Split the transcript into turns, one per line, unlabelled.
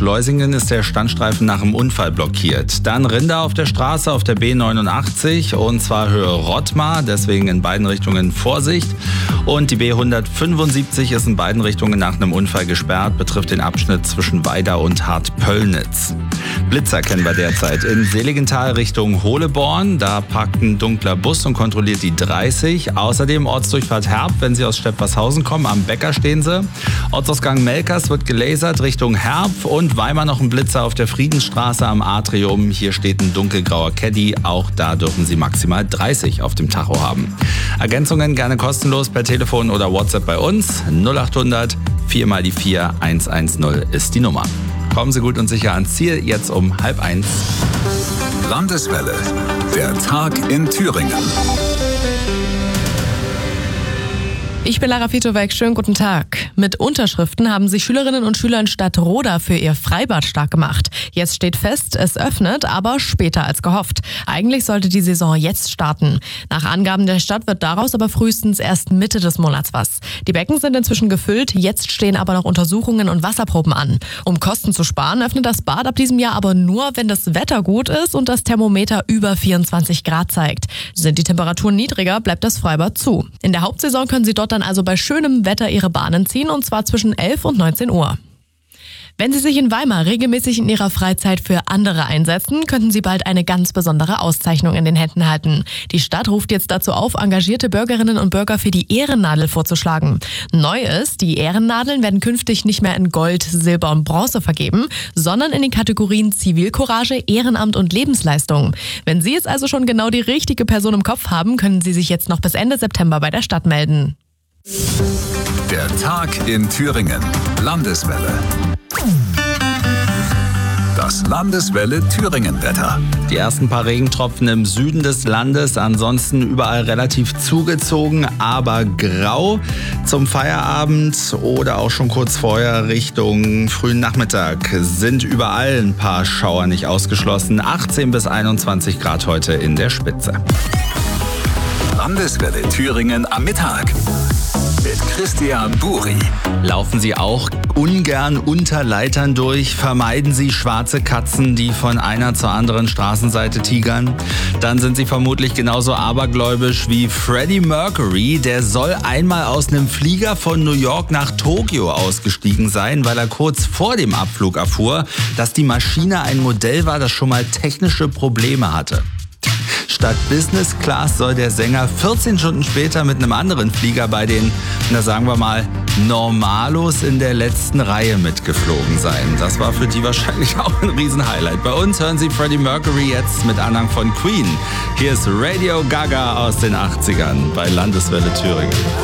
Schleusingen ist der Standstreifen nach dem Unfall blockiert. Dann Rinder auf der Straße auf der B89 und zwar Höhe Rottmar, deswegen in beiden Richtungen Vorsicht. Und die B175 ist in beiden Richtungen nach einem Unfall gesperrt, betrifft den Abschnitt zwischen Weida und Hartpöllnitz. Blitzer kennen wir derzeit in Seligenthal Richtung Hohleborn. Da parkt ein dunkler Bus und kontrolliert die 30. Außerdem Ortsdurchfahrt Herb, wenn Sie aus Stettwarshausen kommen. Am Bäcker stehen Sie. Ortsausgang Melkers wird gelasert Richtung Herb und Weimar noch ein Blitzer auf der Friedensstraße am Atrium. Hier steht ein dunkelgrauer Caddy. Auch da dürfen Sie maximal 30 auf dem Tacho haben. Ergänzungen gerne kostenlos per Telefon oder WhatsApp bei uns. 0800 4 mal die 4 110 ist die Nummer. Kommen Sie gut und sicher ans Ziel, jetzt um 12:30.
Landeswelle, der Tag in Thüringen.
Ich bin Lara Fitowek, schönen guten Tag. Mit Unterschriften haben sich Schülerinnen und Schüler in Stadtroda für ihr Freibad stark gemacht. Jetzt steht fest, es öffnet, aber später als gehofft. Eigentlich sollte die Saison jetzt starten. Nach Angaben der Stadt wird daraus aber frühestens erst Mitte des Monats was. Die Becken sind inzwischen gefüllt, jetzt stehen aber noch Untersuchungen und Wasserproben an. Um Kosten zu sparen, öffnet das Bad ab diesem Jahr aber nur, wenn das Wetter gut ist und das Thermometer über 24 Grad zeigt. Sind die Temperaturen niedriger, bleibt das Freibad zu. In der Hauptsaison können Sie dort dann also bei schönem Wetter Ihre Bahnen ziehen und zwar zwischen 11 und 19 Uhr. Wenn Sie sich in Weimar regelmäßig in Ihrer Freizeit für andere einsetzen, könnten Sie bald eine ganz besondere Auszeichnung in den Händen halten. Die Stadt ruft jetzt dazu auf, engagierte Bürgerinnen und Bürger für die Ehrennadel vorzuschlagen. Neu ist, die Ehrennadeln werden künftig nicht mehr in Gold, Silber und Bronze vergeben, sondern in den Kategorien Zivilcourage, Ehrenamt und Lebensleistung. Wenn Sie jetzt also schon genau die richtige Person im Kopf haben, können Sie sich jetzt noch bis Ende September bei der Stadt melden.
Der Tag in Thüringen. Landeswelle. Das Landeswelle Thüringen-Wetter.
Die ersten paar Regentropfen im Süden des Landes, ansonsten überall relativ zugezogen, aber grau. Zum Feierabend oder auch schon kurz vorher Richtung frühen Nachmittag sind überall ein paar Schauer nicht ausgeschlossen. 18 bis 21 Grad heute in der Spitze.
Landeswelle Thüringen am Mittag. Mit Christian Buri.
Laufen Sie auch ungern unter Leitern durch? Vermeiden Sie schwarze Katzen, die von einer zur anderen Straßenseite tigern? Dann sind Sie vermutlich genauso abergläubisch wie Freddie Mercury. Der soll einmal aus einem Flieger von New York nach Tokio ausgestiegen sein, weil er kurz vor dem Abflug erfuhr, dass die Maschine ein Modell war, das schon mal technische Probleme hatte. Statt Business Class soll der Sänger 14 Stunden später mit einem anderen Flieger bei den, sagen wir mal, Normalos in der letzten Reihe mitgeflogen sein. Das war für die wahrscheinlich auch ein Riesenhighlight. Bei uns hören Sie Freddie Mercury jetzt mit Anhang von Queen. Hier ist Radio Gaga aus den 80ern bei Landeswelle Thüringen.